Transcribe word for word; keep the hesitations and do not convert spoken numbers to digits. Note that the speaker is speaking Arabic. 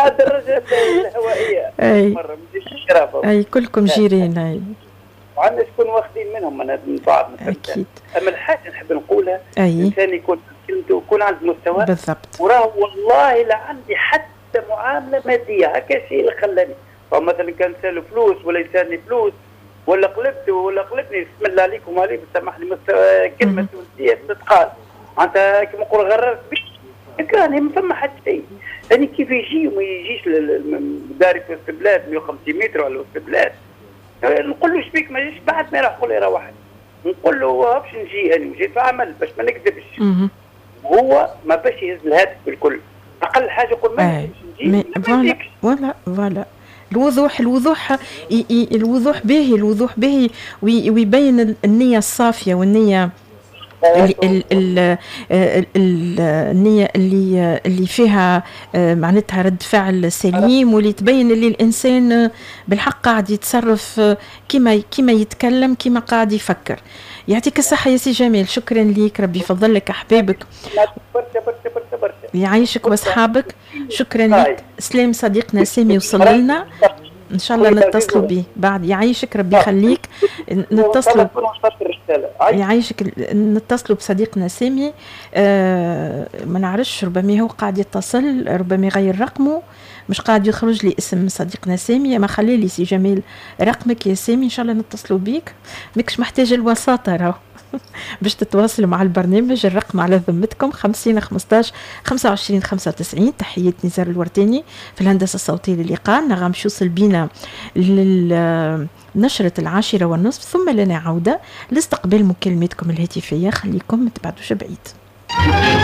الدراجة الهوائية اي مرة مجيش الشرافة. اي كلكم جيرين. اي وعندنا شكون واخدين منهم من من بعض. اكيد. اما الحاجة نحب نقولها اي الانسان يكون كلمته يكون عنده مستوى بالضبط. وراه والله لا عندي حتى معاملة مادية هكا شيء اللي خلاني. فمثلا كان سالوا فلوس ولا يسالني فلوس ولا قلبته ولا قلبني بسم الله عليكم عليك سامحني كلمة تونسية تتقال معناتها كيما نقول غررت بك كان ما فما حتى شيء. يعني كيف يجي وما يجيش داري في وسط البلاد مئة وخمسين متر على وسط البلاد نقول له شبيك ما يجيش بعد ما يروح يقول لي روح نقول له باش نجي انا وجيت عمل باش ما نكذبش. هو ما باش يهز الهاتف بالكل اقل حاجه يقول ما نجي فوالا فوالا فوالا الوضوح الوضوح الوضوح باهي الوضوح باهي ويبين النية الصافية والنية ال ال ال ال النية اللي اللي فيها معناتها رد فعل سليم واللي تبين اللي الإنسان بالحق قاعد يتصرف كما كما يتكلم كما قاعد يفكر. يعطيك الصحة يا سي جميل، شكرا ليك، ربي يفضل لك أحبابك يعيشك وأصحابك. شكرا لك. سلام صديقنا سامي وصل لنا ان شاء الله نتصلوا به بعد. يعيشك ربي يخليك. نتصلوا يعيشك نتصلوا بصديقنا سامي. آه ما نعرفش ربما هو قاعد يتصل ربما يغير رقمه مش قاعد يخرج لي اسم صديقنا سامي. ما خلي لي سي جميل رقمك يا سامي ان شاء الله نتصلوا بيك. ماكش محتاج الوساطه راهو باش تتواصلوا مع البرنامج. الرقم على ذمتكم خمسين خمسطاش خمسة وعشرين خمسة وتسعين. تحية نزار الورتاني في الهندسة الصوتية للقاء. نغم شو يوصل بينا لنشرة العاشرة والنصف ثم لنا عودة لاستقبال مكالمتكم الهاتفية. خليكم ما تبعدوش بعيد.